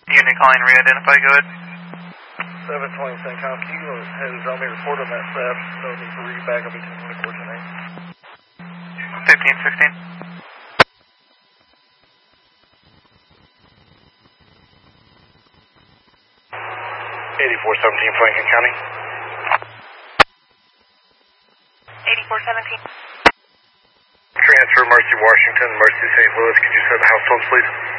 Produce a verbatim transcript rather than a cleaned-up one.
Unit calling, re-identify, go ahead. seven twenty CENTCOM, can you go ahead and tell me report on that theft? No need for read back up between twenty-four tonight. fifteen sixteen. eighty-four seventeen Franklin County. eighty-four seventeen. Transfer Mercy Washington, Mercy Saint Louis. Could you set the households, please?